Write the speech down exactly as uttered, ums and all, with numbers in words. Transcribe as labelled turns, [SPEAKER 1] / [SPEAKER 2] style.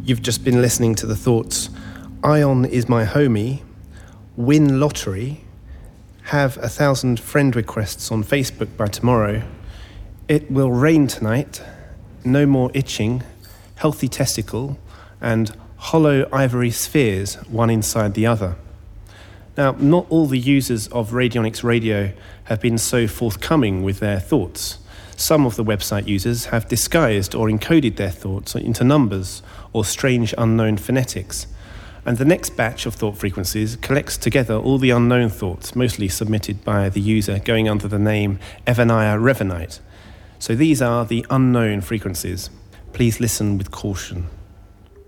[SPEAKER 1] You've just been listening to the thoughts, Ion is my homie, win lottery, have a thousand friend requests on Facebook by tomorrow, it will rain tonight, no more itching, healthy testicle, and hollow ivory spheres, one inside the other. Now, not all the users of Radionics Radio have been so forthcoming with their thoughts. Some of the website users have disguised or encoded their thoughts into numbers or strange unknown phonetics. And the next batch of thought frequencies collects together all the unknown thoughts, mostly submitted by the user going under the name Evanaya Revanite. So these are the unknown frequencies. Please listen with caution.